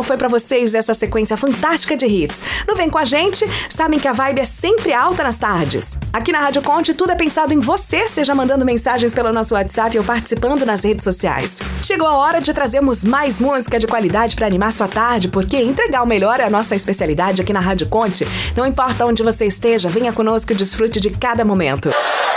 como foi pra vocês essa sequência fantástica de hits. Não vem com a gente? Sabem que a vibe é sempre alta nas tardes. Aqui na Rádio Conte, tudo é pensado em você, seja mandando mensagens pelo nosso WhatsApp ou participando nas redes sociais. Chegou a hora de trazermos mais música de qualidade pra animar sua tarde, porque entregar o melhor é a nossa especialidade aqui na Rádio Conte. Não importa onde você esteja, venha conosco e desfrute de cada momento.